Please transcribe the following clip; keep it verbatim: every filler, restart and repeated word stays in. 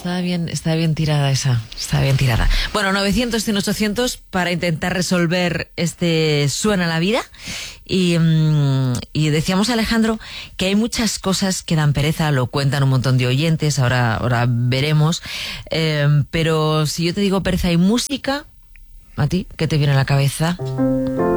estaba bien, estaba bien tirada esa, estaba bien tirada. Bueno, novecientos, cien, ochocientos para intentar resolver este Suena la vida. Y, um, y decíamos, Alejandro, que hay muchas cosas que dan pereza, lo cuentan un montón de oyentes, ahora, ahora veremos. Eh, pero si yo te digo pereza y música, ¿a ti qué te viene a la cabeza?